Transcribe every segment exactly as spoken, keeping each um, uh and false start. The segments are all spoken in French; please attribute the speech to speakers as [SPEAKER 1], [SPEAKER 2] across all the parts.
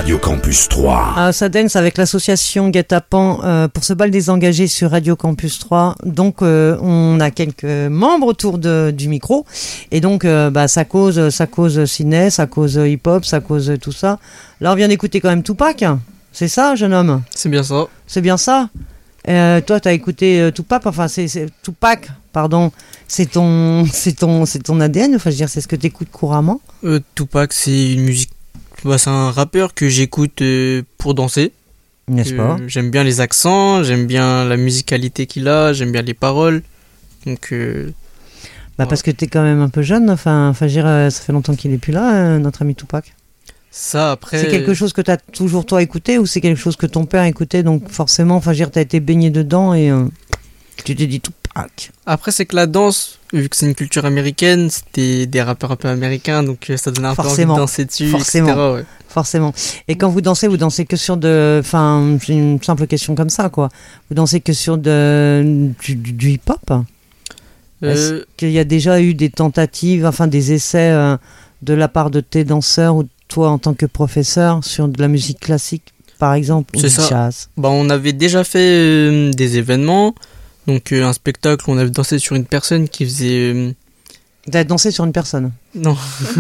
[SPEAKER 1] Radio Campus trois.
[SPEAKER 2] Ah, ça danse avec l'association Guet-Apens euh, pour ce bal des engagés sur Radio Campus trois. Donc, euh, on a quelques membres autour de, du micro. Et donc, euh, bah, ça cause, ça cause ciné, ça cause hip-hop, ça cause tout ça. Là, on vient d'écouter quand même Tupac. C'est ça, jeune homme?
[SPEAKER 3] C'est bien ça.
[SPEAKER 2] C'est bien ça. Euh, toi, t'as écouté euh, Tupac, enfin, c'est, c'est Tupac, pardon. C'est ton, c'est ton, c'est ton A D N. Enfin, je veux dire, c'est ce que t'écoutes couramment.
[SPEAKER 3] Euh, Tupac, c'est une musique. Bah, c'est un rappeur que j'écoute euh, pour danser.
[SPEAKER 2] N'est-ce
[SPEAKER 3] euh,
[SPEAKER 2] pas?
[SPEAKER 3] J'aime bien les accents, j'aime bien la musicalité qu'il a, j'aime bien les paroles. Donc. Euh,
[SPEAKER 2] bah,
[SPEAKER 3] voilà.
[SPEAKER 2] Parce que t'es quand même un peu jeune. Enfin, enfin, je veux dire, euh, ça fait longtemps qu'il est plus là, euh, notre ami Tupac.
[SPEAKER 3] Ça, après.
[SPEAKER 2] C'est quelque chose que t'as toujours toi écouté ou c'est quelque chose que ton père écoutait, donc forcément, enfin, je veux dire, t'as été baigné dedans et euh, tu t'es dit Tupac.
[SPEAKER 3] Après, c'est que la danse, vu que c'est une culture américaine, c'était des rappeurs un peu américains, donc ça donnait un
[SPEAKER 2] Forcément.
[SPEAKER 3] peu envie de danser dessus,
[SPEAKER 2] Forcément.
[SPEAKER 3] et cetera. Ouais.
[SPEAKER 2] Forcément. Et quand vous dansez, vous dansez que sur de, enfin, c'est une simple question comme ça, quoi. Vous dansez que sur de du, du, du hip-hop.
[SPEAKER 3] Euh,
[SPEAKER 2] Est-ce qu'il y a déjà eu des tentatives, enfin, des essais euh, de la part de tes danseurs ou toi en tant que professeur sur de la musique classique, par exemple, ou
[SPEAKER 3] C'est
[SPEAKER 2] du
[SPEAKER 3] ça.
[SPEAKER 2] jazz?
[SPEAKER 3] Bah, on avait déjà fait euh, des événements, donc euh, un spectacle où on avait dansé sur une personne qui faisait. Euh...
[SPEAKER 2] T'as dansé sur une personne?
[SPEAKER 3] Non.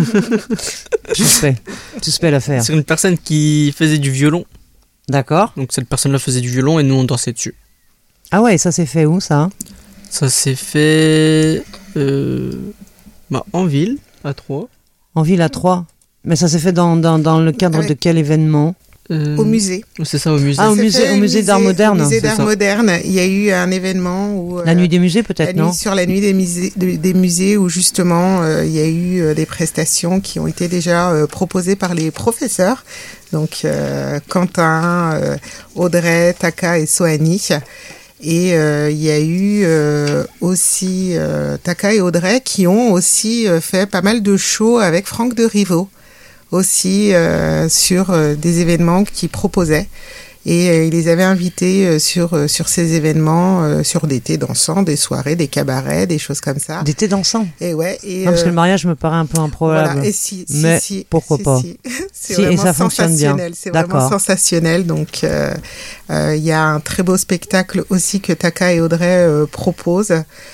[SPEAKER 2] Suspect. Suspect l'affaire.
[SPEAKER 3] C'est une personne qui faisait du violon.
[SPEAKER 2] D'accord.
[SPEAKER 3] Donc cette personne-là faisait du violon et nous on dansait dessus.
[SPEAKER 2] Ah ouais, ça s'est fait où ça?
[SPEAKER 3] Ça s'est fait euh... bah, en ville, à Troyes.
[SPEAKER 2] En ville à Troyes. Mais ça s'est fait dans, dans, dans le cadre
[SPEAKER 4] Avec...
[SPEAKER 2] de quel événement?
[SPEAKER 4] Euh... Au musée.
[SPEAKER 3] C'est ça, au musée.
[SPEAKER 2] Ah, au musée, au musée d'art moderne.
[SPEAKER 4] Au musée d'art
[SPEAKER 3] ça.
[SPEAKER 4] moderne, il y a eu un événement où...
[SPEAKER 2] La euh, nuit des musées peut-être,
[SPEAKER 4] la
[SPEAKER 2] non?
[SPEAKER 4] nuit, Sur la nuit des musées, de, des musées où justement euh, il y a eu euh, des prestations qui ont été déjà euh, proposées par les professeurs. Donc euh, Quentin, euh, Audrey, Taka et Sohani. Et euh, il y a eu euh, aussi euh, Taka et Audrey qui ont aussi euh, fait pas mal de shows avec Franck de Rivaux aussi euh, sur euh, des événements qu'ils proposaient. Et euh, il les avait invités euh, sur, euh, sur ces événements, euh, sur des thés dansants, des soirées, des cabarets, des choses comme ça.
[SPEAKER 2] Des thés dansants?
[SPEAKER 4] Et ouais. Et,
[SPEAKER 2] non, parce
[SPEAKER 4] euh,
[SPEAKER 2] que le mariage me paraît un peu improbable.
[SPEAKER 4] Voilà. Et si, si,
[SPEAKER 2] mais
[SPEAKER 4] si,
[SPEAKER 2] pourquoi
[SPEAKER 4] si,
[SPEAKER 2] pas
[SPEAKER 4] si. C'est
[SPEAKER 2] si,
[SPEAKER 4] vraiment
[SPEAKER 2] et ça fonctionne bien.
[SPEAKER 4] C'est
[SPEAKER 2] D'accord.
[SPEAKER 4] vraiment sensationnel. Donc, il euh, euh, y a un très beau spectacle aussi que Taka et Audrey euh, proposent.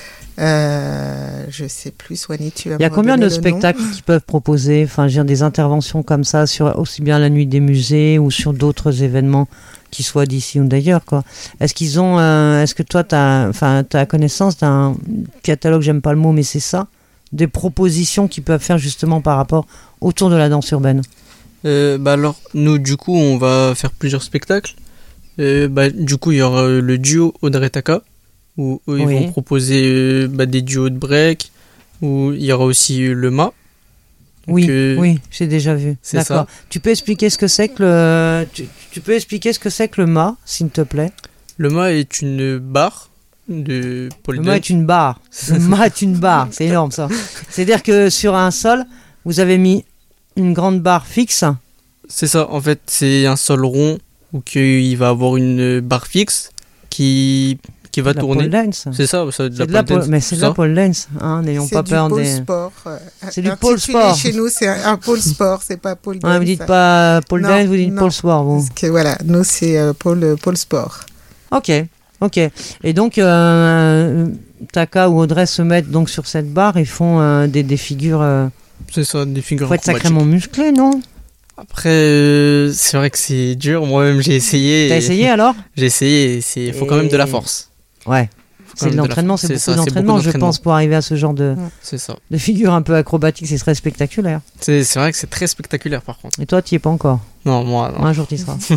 [SPEAKER 4] Euh, je sais plus, Sohani, tu vas me
[SPEAKER 2] Il y a combien de spectacles
[SPEAKER 4] nom
[SPEAKER 2] qu'ils peuvent proposer? Enfin, j'ai des interventions comme ça sur aussi bien la nuit des musées ou sur d'autres événements qui soient d'ici ou d'ailleurs, quoi. Est-ce qu'ils ont, euh, est-ce que toi, t'as, enfin, t'as connaissance d'un catalogue, j'aime pas le mot, mais c'est ça, des propositions qu'ils peuvent faire justement par rapport autour de la danse urbaine?
[SPEAKER 3] Euh, bah alors, nous, du coup, on va faire plusieurs spectacles. Euh, bah, du coup, il y aura le duo Audrey-Taka, où eux, ils
[SPEAKER 2] oui.
[SPEAKER 3] vont proposer euh, bah, des duos de break, où il y aura aussi euh, le mât. Donc,
[SPEAKER 2] oui,
[SPEAKER 3] euh,
[SPEAKER 2] oui, j'ai déjà vu.
[SPEAKER 3] C'est
[SPEAKER 2] D'accord.
[SPEAKER 3] ça.
[SPEAKER 2] Tu peux expliquer ce que c'est que le, tu, tu peux expliquer ce que c'est que le mât, s'il te plaît?
[SPEAKER 3] Le mât est une barre de pole
[SPEAKER 2] Le
[SPEAKER 3] dance.
[SPEAKER 2] mât est une barre. Le mât est une barre. C'est énorme, ça. C'est-à-dire que sur un sol, vous avez mis une grande barre fixe.
[SPEAKER 3] C'est ça. En fait, c'est un sol rond où il va avoir une barre fixe qui qui va
[SPEAKER 2] de la
[SPEAKER 3] tourner.
[SPEAKER 2] pole dance.
[SPEAKER 3] C'est ça, ça de
[SPEAKER 2] C'est
[SPEAKER 3] la
[SPEAKER 2] de la
[SPEAKER 3] pole
[SPEAKER 2] pole,
[SPEAKER 3] dance.
[SPEAKER 2] mais c'est de la pole dance, hein, n'ayons pas peur
[SPEAKER 4] des...
[SPEAKER 2] des...
[SPEAKER 4] C'est du pôle sport. Euh,
[SPEAKER 2] c'est du pôle sport.
[SPEAKER 4] Chez nous, c'est un, un pôle sport, c'est pas pôle dance.
[SPEAKER 2] Ah, vous dites pas pole
[SPEAKER 4] non,
[SPEAKER 2] dance, vous dites
[SPEAKER 4] non.
[SPEAKER 2] pôle sport, vous.
[SPEAKER 4] Parce que voilà, nous, c'est euh, pôle, pôle sport.
[SPEAKER 2] Ok, ok. Et donc, euh, Taka ou Audrey se mettent donc sur cette barre et font euh, des, des figures... Euh...
[SPEAKER 3] C'est ça, des figures
[SPEAKER 2] faut être
[SPEAKER 3] acrobatiques.
[SPEAKER 2] sacrément musclé, non?
[SPEAKER 3] Après, euh, c'est vrai que c'est dur. Moi-même, j'ai essayé.
[SPEAKER 2] T'as essayé alors?
[SPEAKER 3] J'ai essayé. Il faut quand même de la force.
[SPEAKER 2] Ouais. C'est de l'entraînement, c'est beaucoup
[SPEAKER 3] ça,
[SPEAKER 2] d'entraînement,
[SPEAKER 3] beaucoup
[SPEAKER 2] je pense, pour arriver à ce genre de,
[SPEAKER 3] c'est ça.
[SPEAKER 2] de figure un peu acrobatique, c'est très spectaculaire.
[SPEAKER 3] C'est, c'est vrai que c'est très spectaculaire, par contre.
[SPEAKER 2] Et toi, tu y es pas encore?
[SPEAKER 3] Non, moi, non.
[SPEAKER 2] Un jour, tu y seras.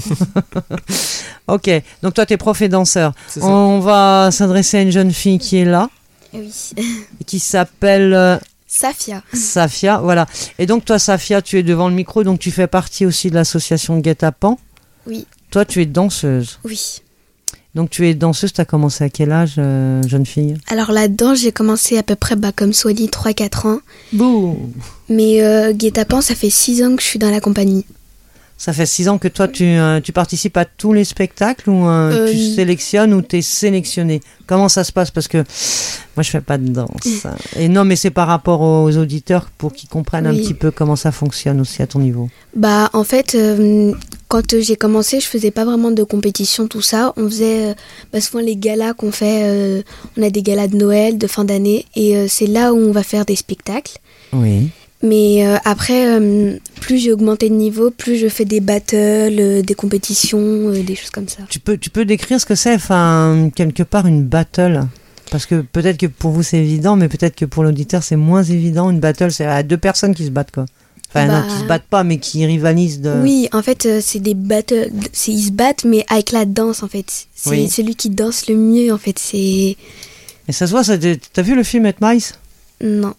[SPEAKER 2] Ok, donc toi, tu es prof et danseur.
[SPEAKER 3] C'est ça.
[SPEAKER 2] On va s'adresser à une jeune fille qui est là,
[SPEAKER 5] Oui.
[SPEAKER 2] qui s'appelle... euh,
[SPEAKER 5] Safia.
[SPEAKER 2] Safia, voilà. Et donc, toi, Safia, tu es devant le micro, donc tu fais partie aussi de l'association Guet-Apens.
[SPEAKER 5] Oui.
[SPEAKER 2] Toi, tu es danseuse.
[SPEAKER 5] Oui.
[SPEAKER 2] Donc, tu es danseuse, tu as commencé à quel âge, euh, jeune fille?
[SPEAKER 5] Alors là-dedans, j'ai commencé à peu près bah, comme Sohani, trois quatre ans.
[SPEAKER 2] Bouh.
[SPEAKER 5] Mais euh, Guet-Apens, ça fait six ans que je suis dans la compagnie.
[SPEAKER 2] Ça fait six ans que toi, tu, euh, tu participes à tous les spectacles ou euh,
[SPEAKER 5] Euh,
[SPEAKER 2] tu sélectionnes ou tu es sélectionné? Comment ça se passe? Parce que moi, je fais pas de danse. Et non, mais c'est par rapport aux auditeurs pour qu'ils comprennent
[SPEAKER 5] Oui.
[SPEAKER 2] un petit peu comment ça fonctionne aussi à ton niveau.
[SPEAKER 5] Bah en fait, euh, Quand euh, j'ai commencé, je faisais pas vraiment de compétition, tout ça. On faisait euh, bah, souvent les galas qu'on fait. Euh, on a des galas de Noël, de fin d'année, et euh, c'est là où on va faire des spectacles.
[SPEAKER 2] Oui.
[SPEAKER 5] Mais euh, après, euh, plus j'ai augmenté de niveau, plus je fais des battles, euh, des compétitions, euh, des choses comme ça.
[SPEAKER 2] Tu peux, tu peux décrire ce que c'est, enfin, quelque part, une battle? Parce que peut-être que pour vous c'est évident, mais peut-être que pour l'auditeur c'est moins évident. Une battle, c'est à deux personnes qui se battent, quoi. Enfin,
[SPEAKER 5] Bah,
[SPEAKER 2] non, qui se battent pas, mais qui rivalisent de...
[SPEAKER 5] Oui, en fait, euh, c'est des battles, c'est, ils se battent, mais avec la danse, en fait. C'est
[SPEAKER 2] Oui.
[SPEAKER 5] celui qui danse le mieux, en fait, c'est...
[SPEAKER 2] Et ça se voit, ça, t'as vu le film Eight Mice?
[SPEAKER 5] Non.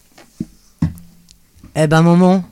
[SPEAKER 2] Eh ben, maman.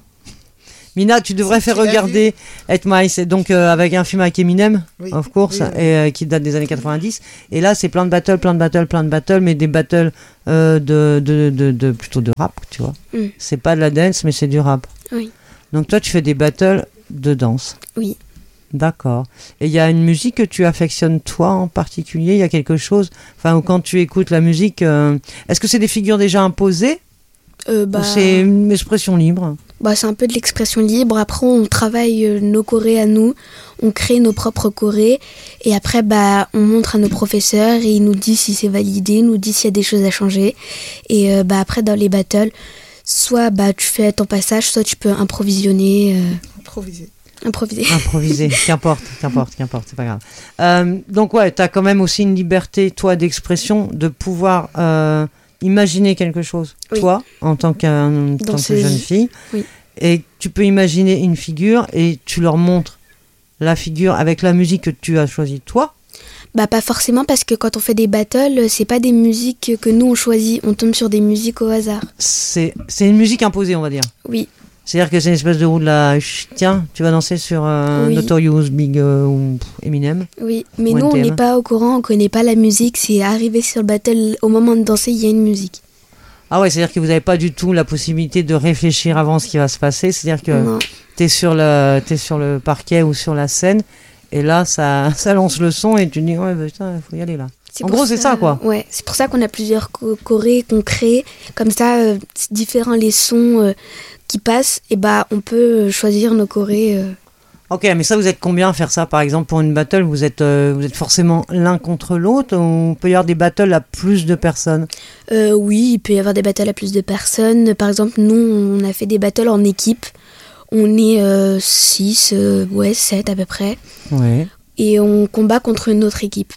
[SPEAKER 2] Mina, tu devrais
[SPEAKER 4] Si,
[SPEAKER 2] faire
[SPEAKER 4] tu l'as
[SPEAKER 2] regarder Eight Mice, donc euh, avec un film avec Eminem,
[SPEAKER 4] Oui.
[SPEAKER 2] of course,
[SPEAKER 4] Oui, oui.
[SPEAKER 2] et euh, qui date des années quatre-vingt-dix. Et là, c'est plein de battles, plein de battles, plein de battles, mais des battles euh, de, de, de, de, plutôt de rap, tu vois.
[SPEAKER 5] Mm.
[SPEAKER 2] C'est pas de la dance, mais c'est du rap.
[SPEAKER 5] Oui.
[SPEAKER 2] Donc toi, tu fais des battles de danse.
[SPEAKER 5] Oui.
[SPEAKER 2] D'accord. Et il y a une musique que tu affectionnes toi en particulier? Il y a quelque chose, enfin, ou quand tu écoutes la musique, euh, est-ce que c'est des figures déjà imposées
[SPEAKER 5] Euh, bah,
[SPEAKER 2] ou c'est une expression libre?
[SPEAKER 5] bah, c'est un peu de l'expression libre. Après, on travaille euh, nos chorés à nous, on crée nos propres chorés, et après, bah, on montre à nos professeurs, et ils nous disent si c'est validé, ils nous disent s'il y a des choses à changer. Et euh, bah, après, dans les battles, soit bah, tu fais ton passage, soit tu peux improvisionner. Euh,
[SPEAKER 4] Improviser.
[SPEAKER 5] improviser.
[SPEAKER 2] Improviser, qu'importe, qu'importe, qu'importe, c'est pas grave. Euh, donc ouais, t'as quand même aussi une liberté, toi, d'expression, de pouvoir euh, imaginer quelque chose,
[SPEAKER 5] Oui.
[SPEAKER 2] toi, en tant, qu'un, en tant que
[SPEAKER 5] Danseuse.
[SPEAKER 2] jeune fille.
[SPEAKER 5] Oui.
[SPEAKER 2] Et tu peux imaginer une figure et tu leur montres la figure avec la musique que tu as choisie, toi.
[SPEAKER 5] Bah pas forcément, parce que quand on fait des battles, c'est pas des musiques que nous on choisit, on tombe sur des musiques au hasard.
[SPEAKER 2] C'est, c'est une musique imposée, on va dire.
[SPEAKER 5] Oui,
[SPEAKER 2] C'est-à-dire que c'est une espèce de roue de la... Chut, tiens, tu vas danser sur euh,
[SPEAKER 5] Oui.
[SPEAKER 2] Notorious Big euh, ou pff, Eminem.
[SPEAKER 5] oui. Mais
[SPEAKER 2] Ou
[SPEAKER 5] nous on
[SPEAKER 2] N T M.
[SPEAKER 5] n'est pas au courant, on connaît pas la musique, c'est arrivé sur le battle, au moment de danser, il y a une musique.
[SPEAKER 2] Ah ouais, c'est-à-dire que vous n'avez pas du tout la possibilité de réfléchir avant ce qui va se passer. C'est-à-dire que
[SPEAKER 5] Non.
[SPEAKER 2] t'es sur le, t'es sur le parquet ou sur la scène, et là, ça, ça lance le son, et tu te dis, ouais, bah, putain, il faut y aller là.
[SPEAKER 5] C'est
[SPEAKER 2] En
[SPEAKER 5] pour
[SPEAKER 2] gros, c'est ça, quoi.
[SPEAKER 5] Ouais, c'est pour ça qu'on a plusieurs cho- chorés qu'on crée. Comme ça, euh, c'est différents les sons euh, qui passent, et bah on peut euh, choisir nos chorés. euh.
[SPEAKER 2] Ok, mais ça, vous êtes combien à faire ça? Par exemple, pour une battle, vous êtes, euh, vous êtes forcément l'un contre l'autre, ou il peut y avoir des battles à plus de personnes?
[SPEAKER 5] Euh, oui, il peut y avoir des battles à plus de personnes. Par exemple, nous, on a fait des battles en équipe. On est six, ouais, sept à peu près.
[SPEAKER 2] Ouais.
[SPEAKER 5] Et on combat contre une autre équipe.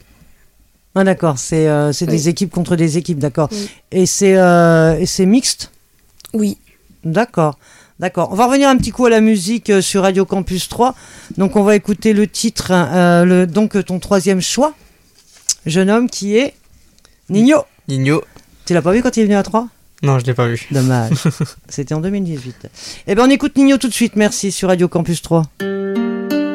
[SPEAKER 2] Ah d'accord, c'est, euh, c'est
[SPEAKER 5] Oui.
[SPEAKER 2] des équipes contre des équipes, d'accord.
[SPEAKER 5] Oui.
[SPEAKER 2] Et c'est, euh, et c'est mixte?
[SPEAKER 5] Oui.
[SPEAKER 2] D'accord, d'accord. On va revenir un petit coup à la musique euh, sur Radio Campus trois. Donc on va écouter le titre, euh, le, donc euh, ton troisième choix, jeune homme, qui est Nino.
[SPEAKER 3] Nino.
[SPEAKER 2] Tu l'as pas vu quand il est venu à trois?
[SPEAKER 3] Non, je l'ai pas vu.
[SPEAKER 2] Dommage. C'était en deux mille dix-huit. Eh bien on écoute Nino tout de suite, merci, sur Radio Campus trois.